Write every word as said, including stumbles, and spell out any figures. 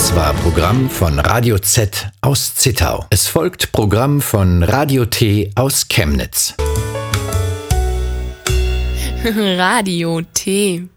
Das war Programm von Radio Z aus Zittau. Es folgt Programm von Radio T aus Chemnitz. Radio T.